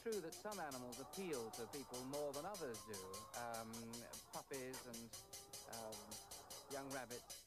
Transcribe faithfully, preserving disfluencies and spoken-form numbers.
true that some animals appeal to people more than others do. Um, puppies and um, young rabbits